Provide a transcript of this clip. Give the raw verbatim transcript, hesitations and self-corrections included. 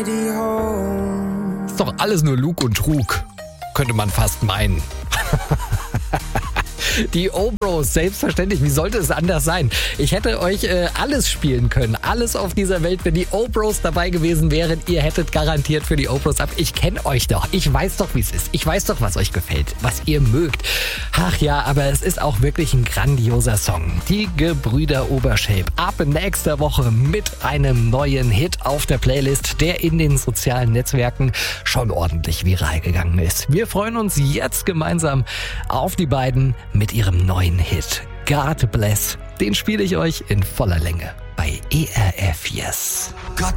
Ist doch alles nur Lug und Trug, könnte man fast meinen. Die O-Bros, selbstverständlich. Wie sollte es anders sein? Ich hätte euch äh, alles spielen können. Alles auf dieser Welt. Wenn die O-Bros dabei gewesen wären, ihr hättet garantiert für die O-Bros ab. Ich kenne euch doch. Ich weiß doch, wie es ist. Ich weiß doch, was euch gefällt, was ihr mögt. Ach ja, aber es ist auch wirklich ein grandioser Song. Die Gebrüder Obershape. Ab nächster Woche mit einem neuen Hit auf der Playlist, der in den sozialen Netzwerken schon ordentlich viral gegangen ist. Wir freuen uns jetzt gemeinsam auf die beiden mit ihrem neuen Hit God Bless. Den spiele ich euch in voller Länge bei E R F Yes.